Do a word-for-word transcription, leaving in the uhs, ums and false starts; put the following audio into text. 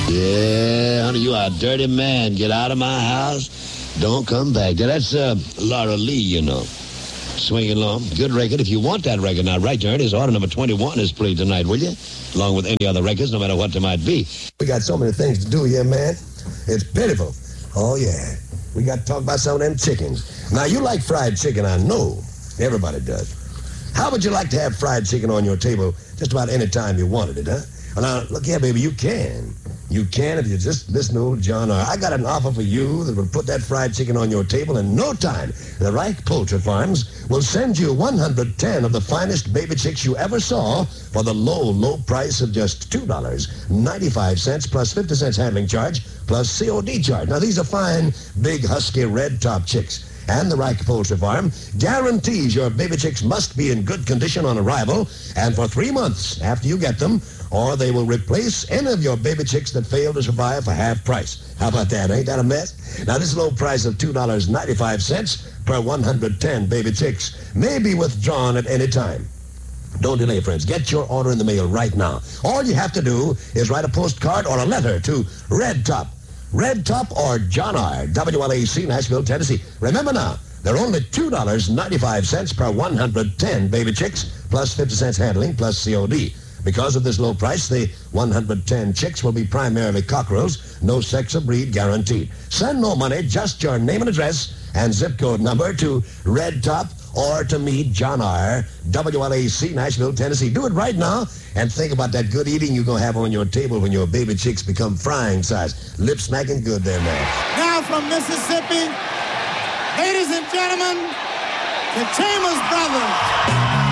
Yeah, honey, you are a dirty man. Get out of my house. Don't come back. That's uh, Laura Lee, you know. Swinging along. Good record. If you want that record, now write your earnest. Order number twenty-one is played tonight, will you? Along with any other records, no matter what they might be. We got so many things to do here, man. It's pitiful. Oh, yeah. We got to talk about some of them chickens. Now, you like fried chicken, I know. Everybody does. How would you like to have fried chicken on your table just about any time you wanted it, huh? Well, now, look here, baby, you can. You can if you just listen to old John R. I got an offer for you that will put that fried chicken on your table in no time. The Reich Poultry Farms will send you one hundred ten of the finest baby chicks you ever saw for the low, low price of just two dollars and ninety-five cents plus fifty cents handling charge plus C O D charge. Now, these are fine, big, husky, red-top chicks. And the Reich Poultry Farm guarantees your baby chicks must be in good condition on arrival and for three months after you get them, or they will replace any of your baby chicks that fail to survive for half price. How about that? Ain't that a mess? Now, this low price of two dollars and ninety-five cents per one hundred ten baby chicks may be withdrawn at any time. Don't delay, friends. Get your order in the mail right now. All you have to do is write a postcard or a letter to Red Top. Red Top or John R., W L A C, Nashville, Tennessee. Remember now, they're only two dollars and ninety-five cents per one hundred ten baby chicks, plus fifty cents handling, plus C O D. Because of this low price, the one hundred ten chicks will be primarily cockerels, no sex or breed guaranteed. Send no money, just your name and address and zip code number to Red Top or to me, John R., W L A C, Nashville, Tennessee. Do it right now and think about that good eating you're going to have on your table when your baby chicks become frying size. Lip smacking good there, man. Now from Mississippi, ladies and gentlemen, the Chambers Brothers.